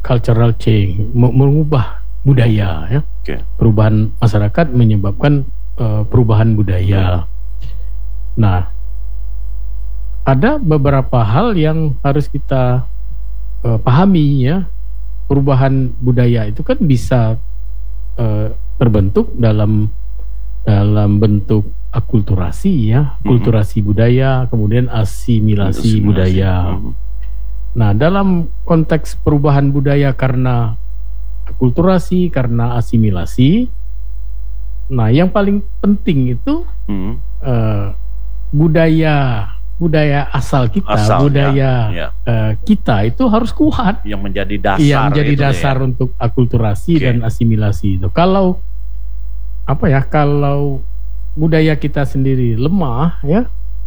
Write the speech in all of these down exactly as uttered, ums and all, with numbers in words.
cultural change, mengubah budaya ya. Okay. Perubahan masyarakat menyebabkan uh, perubahan budaya. Nah, ada beberapa hal yang harus kita uh, pahami ya. Perubahan budaya itu kan bisa uh, terbentuk dalam dalam bentuk akulturasi ya, mm-hmm. kulturasi budaya, kemudian asimilasi, asimilasi. budaya. Mm-hmm. Nah, dalam konteks perubahan budaya karena akulturasi, karena asimilasi, nah yang paling penting itu mm-hmm. uh, budaya budaya asal kita, asal, budaya ya, ya. Uh, kita itu harus kuat. Yang menjadi dasar. Yang menjadi itu dasar ya. Untuk akulturasi okay. dan asimilasi itu. Kalau apa ya? Kalau budaya kita sendiri lemah, ya,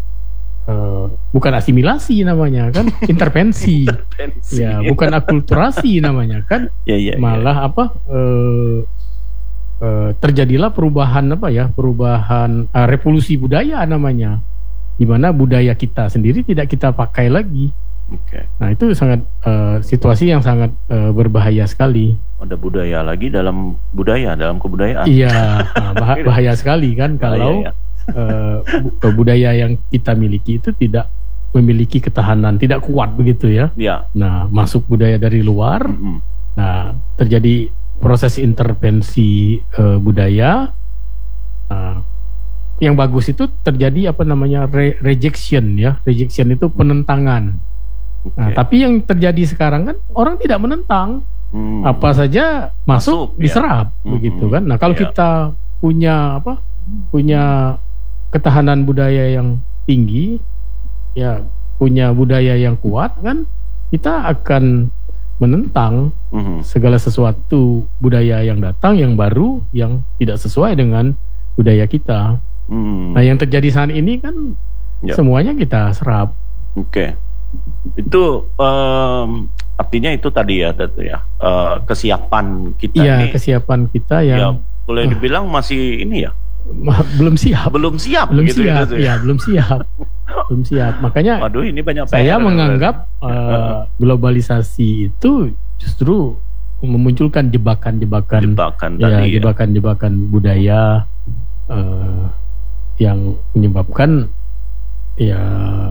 uh, bukan asimilasi namanya kan, intervensi. intervensi. Ya, bukan akulturasi namanya kan. Ya, ya, malah ya. apa? Uh, uh, terjadilah perubahan apa ya? Perubahan uh, revolusi budaya namanya. Di mana budaya kita sendiri tidak kita pakai lagi. Okay. Nah, itu sangat uh, situasi yang sangat uh, berbahaya sekali. Ada budaya lagi dalam budaya, dalam kebudayaan. Iya, nah, bah bahaya sekali kan kalau bahaya, ya. uh, budaya yang kita miliki itu tidak memiliki ketahanan, tidak kuat begitu ya. Ya. Nah, masuk budaya dari luar, mm-hmm. nah terjadi proses intervensi uh, budaya. Nah, yang bagus itu terjadi apa namanya re rejection ya, rejection itu penentangan. Okay. Nah, tapi yang terjadi sekarang kan orang tidak menentang, hmm. apa saja masuk, masuk diserap, ya. Begitu kan. Nah, kalau yeah. kita punya apa, punya ketahanan budaya yang tinggi, ya punya budaya yang kuat kan, kita akan menentang hmm. segala sesuatu budaya yang datang, yang baru, yang tidak sesuai dengan budaya kita. Hmm. Nah, yang terjadi saat ini kan ya. Semuanya kita serap. Oke, okay. Itu um, artinya itu tadi ya, Datu ya, uh, kesiapan kita. Iya, nih. Kesiapan kita yang ya, boleh dibilang uh, masih ini ya, belum siap. Belum siap. Belum gitu, siap. gitu, ya, belum siap. belum siap. Makanya, waduh, ini banyak saya menganggap uh, globalisasi itu justru memunculkan jebakan-jebakan, jebakan ya, tadi, jebakan-jebakan ya. budaya. Uh, yang menyebabkan ya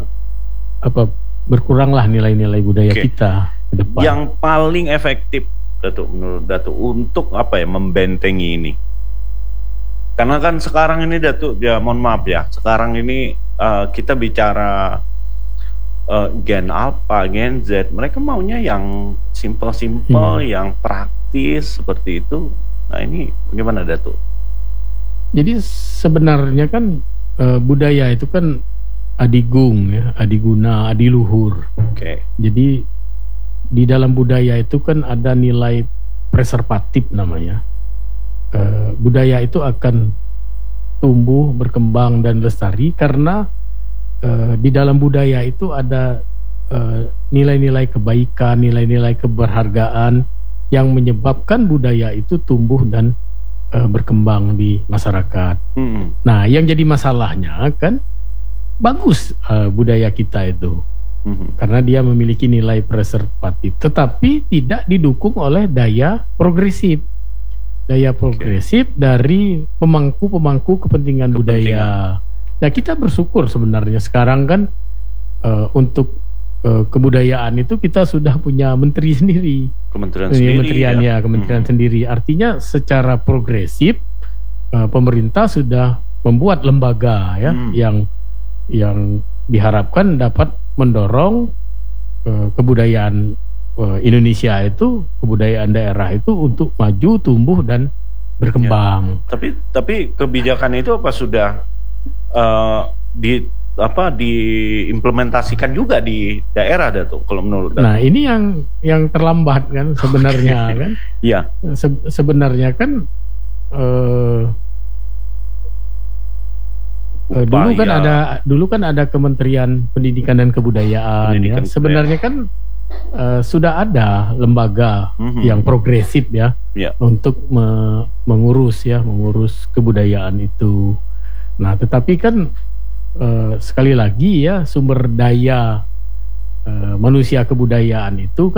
apa berkuranglah nilai-nilai budaya okay. kita ke depan. Yang paling efektif Datuk menurut Datuk untuk apa ya membentengi ini? Karena kan sekarang ini Datuk ya mohon maaf ya, sekarang ini uh, kita bicara uh, Gen Alpha, Gen Z, mereka maunya yang simple-simple, hmm. yang praktis seperti itu. Nah, ini bagaimana Datuk? Jadi sebenarnya kan e, budaya itu kan adigung ya, adiguna, adiluhur. Oke. Okay. Jadi di dalam budaya itu kan ada nilai preservatif namanya. E, budaya itu akan tumbuh, berkembang dan lestari karena e, di dalam budaya itu ada nilai-nilai e, kebaikan, nilai-nilai keberhargaan yang menyebabkan budaya itu tumbuh dan Uh, berkembang di masyarakat. Hmm. Nah, yang jadi masalahnya kan bagus uh, budaya kita itu, hmm. karena dia memiliki nilai preservatif, tetapi tidak didukung oleh daya progresif, daya progresif okay. dari pemangku-pemangku kepentingan, kepentingan budaya. Nah, kita bersyukur sebenarnya sekarang kan uh, untuk uh, kebudayaan itu kita sudah punya menteri sendiri. Kementerian Ini sendiri kementerian ya, ya kementerian hmm. sendiri. Artinya secara progresif uh, pemerintah sudah membuat lembaga ya hmm. yang yang diharapkan dapat mendorong uh, kebudayaan uh, Indonesia itu, kebudayaan daerah itu untuk maju, tumbuh dan berkembang. Ya. Tapi tapi kebijakan itu apa sudah uh, di apa diimplementasikan juga di daerah Datuk kalau menurut Datuk? Nah, ini yang yang terlambat kan sebenarnya okay. kan. Iya. Se sebenarnya kan uh, uh, dulu kan ada dulu kan ada Kementerian Pendidikan dan Kebudayaan Pendidikan ya. Sebenarnya kan uh, sudah ada lembaga mm-hmm. yang progresif ya yeah. untuk me mengurus ya, mengurus kebudayaan itu. Nah, tetapi kan Uh, sekali lagi ya sumber daya uh, manusia kebudayaan itu